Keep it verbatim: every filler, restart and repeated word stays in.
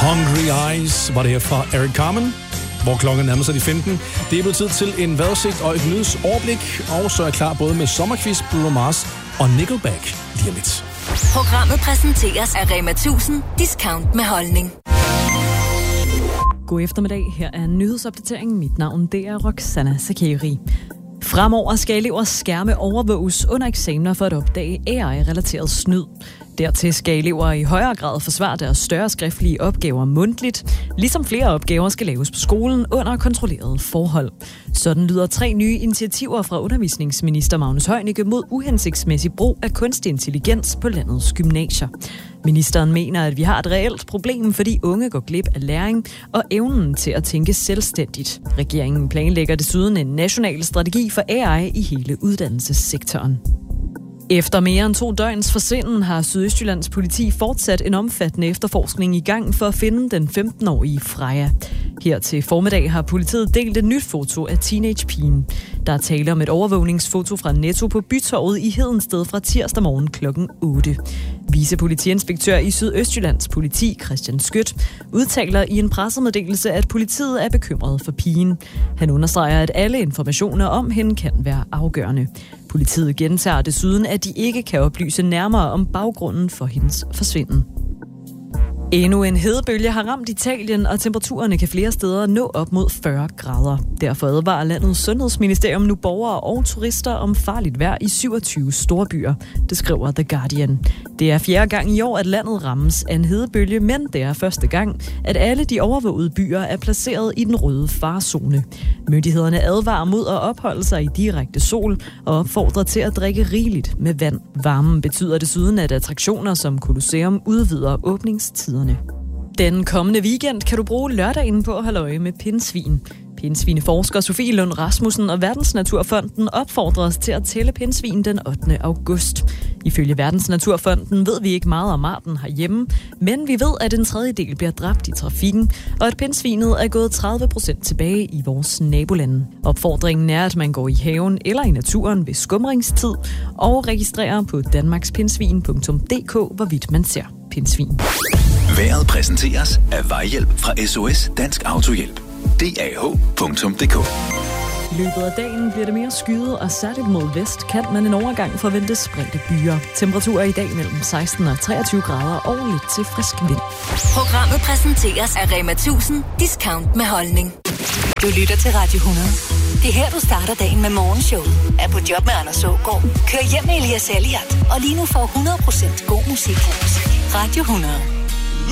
Hungry Eyes var det her fra Eric Carmen, hvor klokken nærmer sig de femten. Det er blevet tid til en vejrudsigt og et nyhedsoverblik, og så er jeg klar både med sommerquiz, Bruno Mars og Nickelback lige om lidt. Programmet præsenteres af Rema tusind, discount med holdning. God eftermiddag, her er nyhedsopdateringen. Mit navn det er Roxana Sakeri. Fremover skal elevers skærme overvåges under eksamener for at opdage A I-relateret snyd. Dertil skal elever i højere grad forsvare deres større skriftlige opgaver mundtligt, ligesom flere opgaver skal laves på skolen under kontrollerede forhold. Sådan lyder tre nye initiativer fra undervisningsminister Magnus Heunicke mod uhensigtsmæssig brug af kunstig intelligens på landets gymnasier. Ministeren mener, at vi har et reelt problem, fordi unge går glip af læring og evnen til at tænke selvstændigt. Regeringen planlægger desuden en national strategi for A I i hele uddannelsessektoren. Efter mere end to døgns forsinden har Sydøstjyllands politi fortsat en omfattende efterforskning i gang for at finde den femten-årige Freja. Her til formiddag har politiet delt et nyt foto af teenagepigen. Der er tale om et overvågningsfoto fra Netto på Bytorvet i Hedensted fra tirsdag morgen klokken otte. Vicepolitiinspektør i Sydøstjyllands politi, Christian Skødt, udtaler i en pressemeddelelse, at politiet er bekymret for pigen. Han understreger, at alle informationer om hende kan være afgørende. Politiet gentager desuden, at de ikke kan oplyse nærmere om baggrunden for hendes forsvinden. Endnu en hedebølge har ramt Italien, og temperaturerne kan flere steder nå op mod fyrre grader. Derfor advarer landets sundhedsministerium nu borgere og turister om farligt vejr i syvogtyve storbyer. Det skriver The Guardian. Det er fjerde gang i år, at landet rammes af en hedebølge, men det er første gang, at alle de overvågede byer er placeret i den røde farezone. Myndighederne advarer mod at opholde sig i direkte sol og opfordrer til at drikke rigeligt med vand. Varmen betyder desuden, at attraktioner som Colosseum udvider åbningstiderne. Den kommende weekend kan du bruge lørdagen på at holde øje med pindsvin. Pindsvineforsker Sofie Lund Rasmussen og Verdensnaturfonden opfordrer os til at tælle pindsvin den ottende august. Ifølge Verdensnaturfonden ved vi ikke meget om arten herhjemme, men vi ved, at en tredjedel bliver dræbt i trafikken, og at pindsvinet er gået tredive procent tilbage i vores nabolande. Opfordringen er, at man går i haven eller i naturen ved skumringstid og registrerer på danmarkspindsvin punktum d k, hvorvidt man ser pindsvin. Vejret præsenteres af Vejhjælp fra S O S Dansk Autohjælp. D A H punktum d k. I løbet af dagen bliver det mere skyet, og særligt mod vest kan man en overgang forvente spredte byer. Temperaturer i dag mellem seksten og treogtyve grader og lidt til frisk vind. Programmet præsenteres af Rema tusind, discount med holdning. Du lytter til Radio hundrede. Det er her, du starter dagen med morgenshowet. Er på job med Anders Aagaard. Kør hjem med Elias Elliot. Og lige nu får hundrede procent god musik. Radio hundrede.